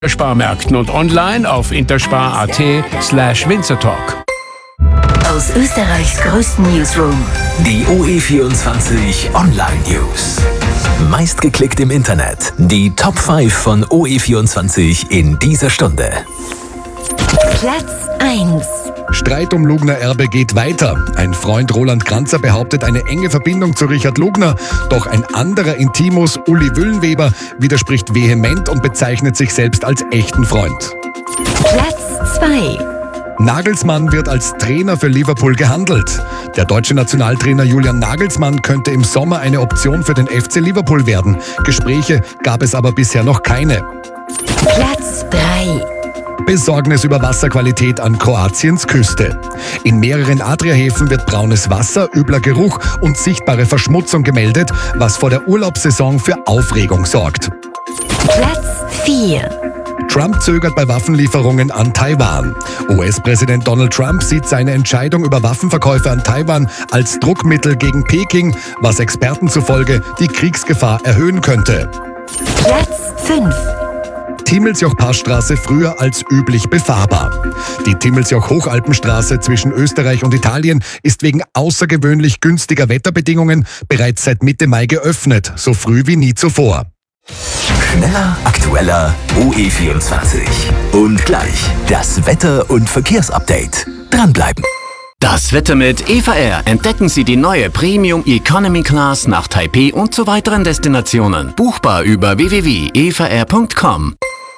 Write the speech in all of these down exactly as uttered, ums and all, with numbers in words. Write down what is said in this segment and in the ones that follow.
Sparmärkten und online auf interspar.at slash Winzertalk. Aus Österreichs größten Newsroom. Die O E vierundzwanzig Online News. Meistgeklickt im Internet. Die Top fünf von O E vierundzwanzig in dieser Stunde. Platz eins. Streit um Lugner Erbe geht weiter. Ein Freund Roland Kranzer behauptet eine enge Verbindung zu Richard Lugner. Doch ein anderer Intimus, Uli Wüllenweber, widerspricht vehement und bezeichnet sich selbst als echten Freund. Platz zwei. Nagelsmann wird als Trainer für Liverpool gehandelt. Der deutsche Nationaltrainer Julian Nagelsmann könnte im Sommer eine Option für den F C Liverpool werden. Gespräche gab es aber bisher noch keine. Platz drei. Besorgnis über Wasserqualität an Kroatiens Küste. In mehreren Adriahäfen wird braunes Wasser, übler Geruch und sichtbare Verschmutzung gemeldet, was vor der Urlaubssaison für Aufregung sorgt. Platz vier. Trump zögert bei Waffenlieferungen an Taiwan. U S-Präsident Donald Trump sieht seine Entscheidung über Waffenverkäufe an Taiwan als Druckmittel gegen Peking, was Experten zufolge die Kriegsgefahr erhöhen könnte. Platz fünf. Timmelsjoch-Passstraße früher als üblich befahrbar. Die Timmelsjoch-Hochalpenstraße zwischen Österreich und Italien ist wegen außergewöhnlich günstiger Wetterbedingungen bereits seit Mitte Mai geöffnet, so früh wie nie zuvor. Schneller, aktueller O E vierundzwanzig. Und gleich das Wetter- und Verkehrsupdate. Dranbleiben. Das Wetter mit E V R. Entdecken Sie die neue Premium Economy Class nach Taipei und zu weiteren Destinationen. Buchbar über w w w punkt e v r punkt com.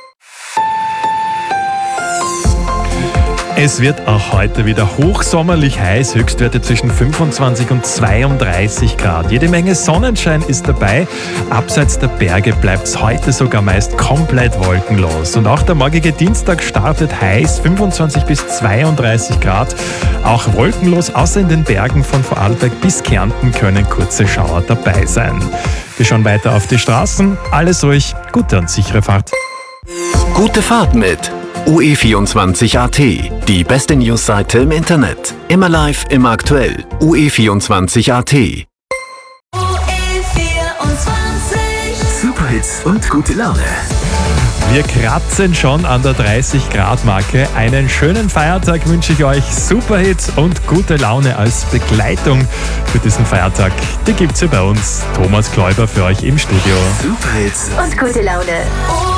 Es wird auch heute wieder hochsommerlich heiß, Höchstwerte zwischen fünfundzwanzig und zweiunddreißig Grad. Jede Menge Sonnenschein ist dabei. Abseits der Berge bleibt es heute sogar meist komplett wolkenlos. Und auch der morgige Dienstag startet heiß, fünfundzwanzig bis zweiunddreißig Grad. Auch wolkenlos, außer in den Bergen von Vorarlberg bis Kärnten können kurze Schauer dabei sein. Wir schauen weiter auf die Straßen. Alles ruhig, gute und sichere Fahrt. Gute Fahrt mit O E vierundzwanzig Punkt a t, die beste Newsseite im Internet. Immer live, immer aktuell. O E vierundzwanzig Punkt a t. O E vierundzwanzig. Superhits und gute Laune. Wir kratzen schon an der dreißig Grad Marke. Einen schönen Feiertag wünsche ich euch. Superhits und gute Laune als Begleitung für diesen Feiertag. Die gibt's hier bei uns. Thomas Kläuber für euch im Studio. Superhits Und gute Laune.